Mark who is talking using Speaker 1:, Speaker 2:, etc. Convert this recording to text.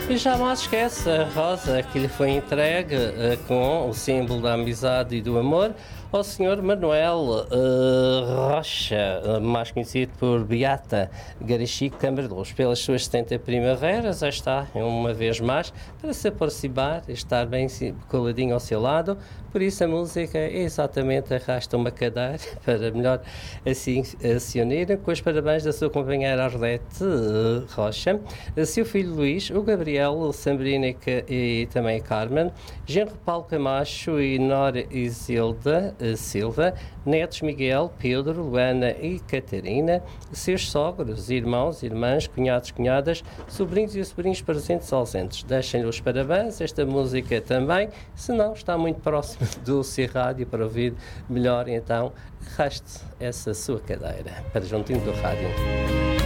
Speaker 1: E jamais esquece a rosa que lhe foi entregue com o símbolo da amizade e do amor ao Sr. Manuel Rocha, mais conhecido por Beata Garachico Câmara de Luz. Pelas suas 70 primaveras, já está, uma vez mais, para se aproximar e estar bem coladinho ao seu lado. Por isso a música é exatamente Arrasta uma Cadeira, para melhor assim se unir, com os parabéns da sua companheira Arlete Rocha, seu filho Luís, o Gabriel, Sambrina e também Carmen, genro Paulo Camacho e Nora Isilda Silva, netos Miguel, Pedro, Luana e Catarina, seus sogros, irmãos, irmãs, cunhados, cunhadas, sobrinhos e sobrinhos presentes ausentes. Deixem-lhe os parabéns, esta música também, se não está muito próximo do seu rádio para ouvir melhor, então arraste essa sua cadeira para juntinho do rádio.